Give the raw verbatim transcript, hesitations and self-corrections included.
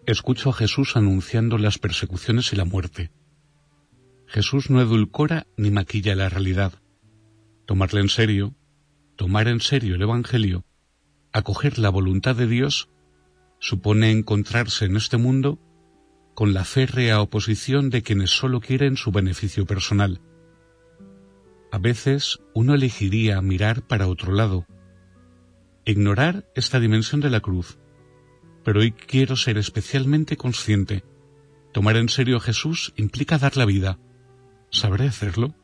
escucho a Jesús anunciando las persecuciones y la muerte. Jesús no edulcora ni maquilla la realidad. Tomarle en serio, tomar en serio el Evangelio, acoger la voluntad de Dios, supone encontrarse en este mundo con la férrea oposición de quienes sólo quieren su beneficio personal. A veces uno elegiría mirar para otro lado, ignorar esta dimensión de la cruz, pero hoy quiero ser especialmente consciente. Tomar en serio a Jesús implica dar la vida. ¿Sabré hacerlo?